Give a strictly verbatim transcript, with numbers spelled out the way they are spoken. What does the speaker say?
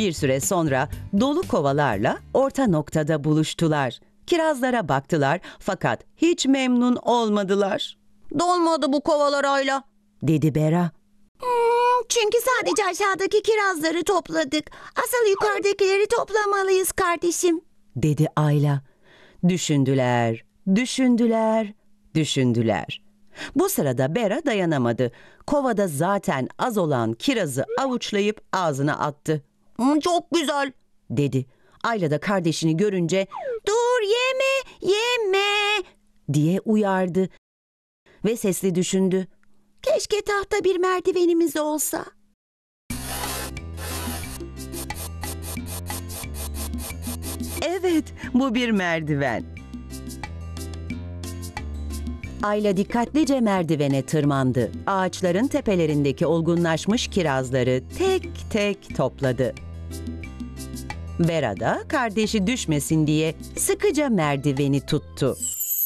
Bir süre sonra dolu kovalarla orta noktada buluştular. Kirazlara baktılar fakat hiç memnun olmadılar. Dolmadı bu kovalar Ayla. Dedi Bera. Hmm, çünkü sadece aşağıdaki kirazları topladık. Asıl yukarıdakileri toplamalıyız kardeşim. Dedi Ayla. Düşündüler, düşündüler, düşündüler. Bu sırada Bera dayanamadı. Kovada zaten az olan kirazı avuçlayıp ağzına attı. Hmm, çok güzel. Dedi. Ayla da kardeşini görünce Dur yeme, yeme diye uyardı ve sesli düşündü. Keşke tahta bir merdivenimiz olsa. Evet, bu bir merdiven. Ayla dikkatlice merdivene tırmandı. Ağaçların tepelerindeki olgunlaşmış kirazları tek tek topladı. Bera da kardeşi düşmesin diye sıkıca merdiveni tuttu.